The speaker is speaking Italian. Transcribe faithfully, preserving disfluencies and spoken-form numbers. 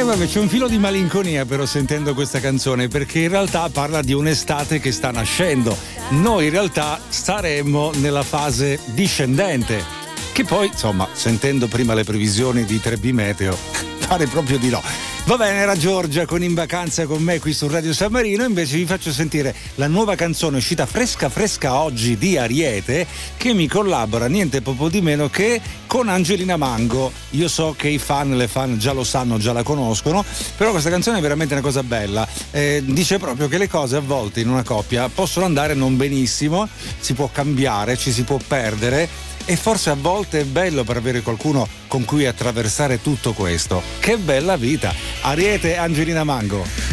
vabbè, c'è un filo di malinconia però sentendo questa canzone, perché in realtà parla di un'estate che sta nascendo. Noi in realtà staremmo nella fase discendente, che poi, insomma, sentendo prima le previsioni di tre B Meteo, pare proprio di no. Va bene, era Giorgia con In Vacanza con me qui su Radio San Marino. Invece vi faccio sentire la nuova canzone uscita fresca fresca oggi di Ariete, che mi collabora niente poco di meno che con Angelina Mango. Io so che i fan, le fan già lo sanno, già la conoscono, però questa canzone è veramente una cosa bella. Eh, dice proprio che le cose a volte in una coppia possono andare non benissimo, si può cambiare, ci si può perdere, e forse a volte è bello per avere qualcuno con cui attraversare tutto questo. Che bella vita! Ariete, Angelina Mango.